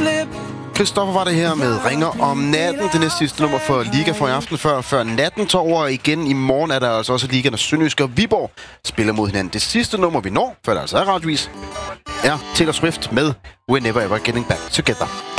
Christoffer var det her med Ringer om natten. Det næste sidste nummer for Liga for i aften, før natten tager over igen. I morgen er der altså også Liga, når Sønderjyske og Viborg spiller mod hinanden. Det sidste nummer, vi når, før der altså er radiovis, er Taylor Swift med We're Never Ever Getting Back Together.